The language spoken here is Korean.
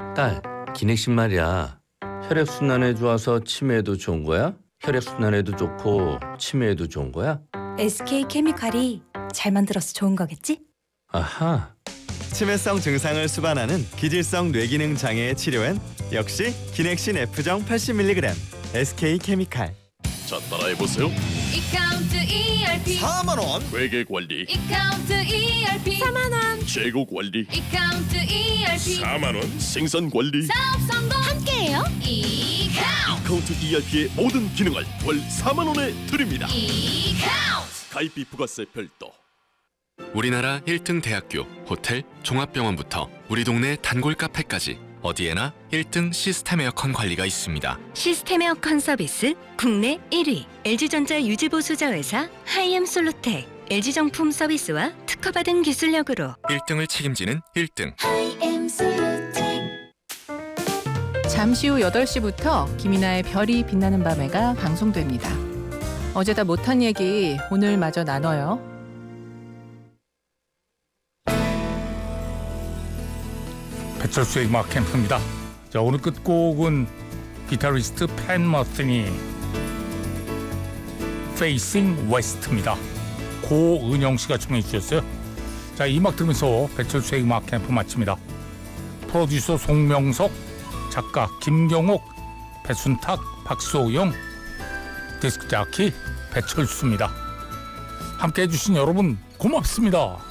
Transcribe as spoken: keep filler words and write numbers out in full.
딸, 기넥신 말이야. 혈액순환에 좋아서 치매에도 좋은 거야? 혈액순환에도 좋고 치매에도 좋은 거야? 에스케이케미칼이 잘 만들어서 좋은 거겠지? 아하. 치매성 증상을 수반하는 기질성 뇌기능 장애의 치료엔 역시 기넥신 F정 팔십 밀리그램 에스케이케미칼. 자, 따라해보세요. 이카운트 이알피 사만 원. 회계 관리, 이카운트 이알피 사만 원 재고 관리, 이카운트 이알피 사만 원. 생산 관리, 사업 성공 함께해요. 이카운트 카운트 이알피의 모든 기능을 월 사만 원에 드립니다. 이카운트 가입비 부가세 별도. 우리나라 일 등 대학교, 호텔, 종합병원부터 우리 동네 단골 카페까지 어디에나 일 등 시스템 에어컨 관리가 있습니다. 시스템 에어컨 서비스 국내 일 위 엘지전자 유지보수자 회사 하이엠솔루텍 엘지정품 서비스와 특허받은 기술력으로 일 등을 책임지는 일 등. 잠시 후 여덟 시부터 김이나의 별이 빛나는 밤에가 방송됩니다. 어제 다 못한 얘기 오늘 마저 나눠요. 배철수의 음악 캠프입니다. 자, 오늘 끝곡은 기타리스트 팬 머스니 Facing West입니다. 고은영 씨가 청해 주셨어요. 자, 이 음악 들으면서 배철수의 음악 캠프 마칩니다. 프로듀서 송명석, 작가 김경옥, 배순탁, 박소영, 디스크 자키 배철수입니다. 함께 해주신 여러분 고맙습니다.